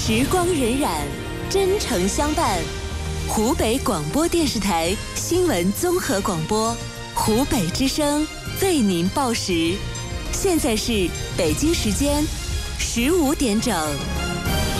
时光荏苒，真诚相伴。湖北广播电视台新闻综合广播，湖北之声为您报时。现在是北京时间15点整。